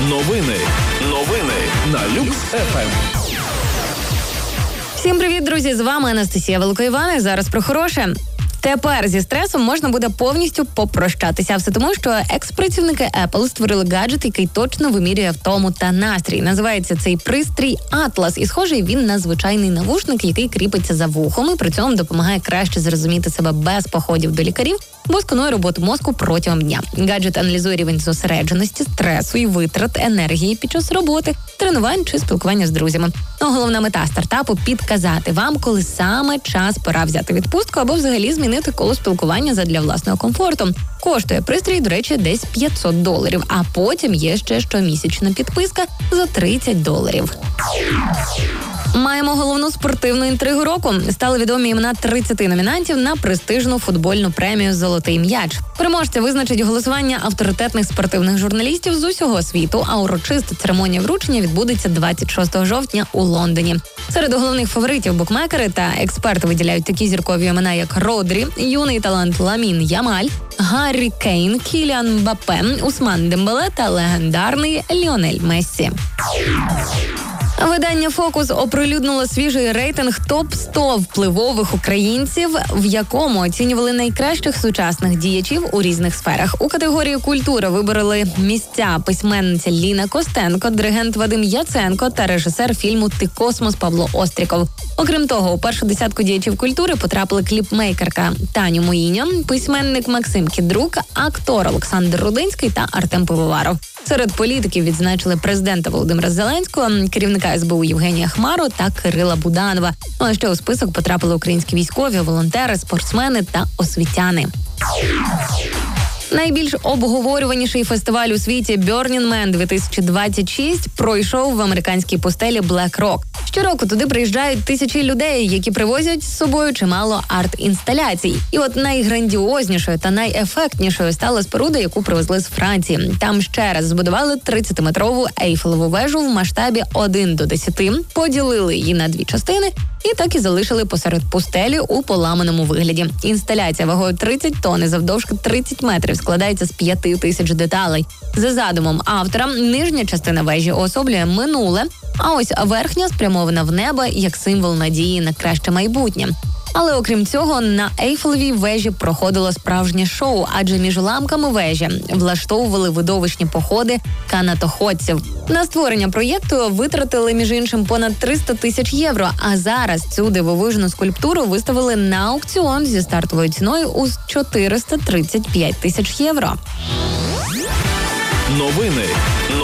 Новини на Люкс ФМ. Всім привіт, друзі! З вами Анастасія Великоївана. І зараз про хороше. Тепер зі стресом можна буде повністю попрощатися. Все тому, що екс-працівники Apple створили гаджет, який точно вимірює втому та настрій. Називається цей пристрій Atlas. І схожий він на звичайний навушник, який кріпиться за вухом і при цьому допомагає краще зрозуміти себе без походів до лікарів, бо сканує роботу мозку протягом дня. Гаджет аналізує рівень зосередженості, стресу і витрат енергії під час роботи, тренувань чи спілкування з друзями. Головна мета стартапу – підказати вам, коли саме час пора взяти відпустку або взагалі змінити коло спілкування задля власного комфорту. Коштує пристрій, до речі, десь $500, а потім є ще щомісячна підписка за $30. Маємо головну спортивну інтригу року. Стали відомі імена 30 номінантів на престижну футбольну премію «Золотий м'яч». Переможця визначить голосування авторитетних спортивних журналістів з усього світу, а урочиста церемонія вручення відбудеться 26 жовтня у Лондоні. Серед головних фаворитів букмекери та експерти виділяють такі зіркові імена, як Родрі, юний талант Ламін Ямаль, Гаррі Кейн, Кіліан Мбаппе, Усман Дембеле та легендарний Ліонель Мессі. Видання «Фокус» оприлюднило свіжий рейтинг топ-100 впливових українців, в якому оцінювали найкращих сучасних діячів у різних сферах. У категорії «Культура» вибрали місця письменниця Ліна Костенко, диригент Вадим Яценко та режисер фільму «Ти космос» Павло Остріков. Окрім того, у першу десятку діячів культури потрапили кліпмейкерка Таня Муїньо, письменник Максим Кідрук, актор Олександр Рудинський та Артем Пивоваров. Серед політиків відзначили президента Володимира Зеленського, керівника СБУ Євгенія Хмару та Кирила Буданова. А ще у список потрапили українські військові, волонтери, спортсмени та освітяни. Найбільш обговорюваніший фестиваль у світі Burning Man 2026 пройшов в американській пустелі Black Rock. Щороку туди приїжджають тисячі людей, які привозять з собою чимало арт-інсталяцій. І от найграндіознішою та найефектнішою стала споруда, яку привезли з Франції. Там ще раз збудували 30-метрову Ейфелеву вежу в масштабі 1:10, поділили її на дві частини і так і залишили посеред пустелі у поламаному вигляді. Інсталяція вагою 30 тонн і завдовжки 30 метрів складається з 5000 деталей. За задумом автора, нижня частина вежі уособлює минуле, а ось верхня спрямована в небо як символ надії на краще майбутнє. Але окрім цього, на Ейфелевій вежі проходило справжнє шоу, адже між уламками вежі влаштовували видовищні походи канатоходців. На створення проєкту витратили, між іншим, понад 300 тисяч євро, а зараз цю дивовижну скульптуру виставили на аукціон зі стартовою ціною у 435 тисяч євро. Новини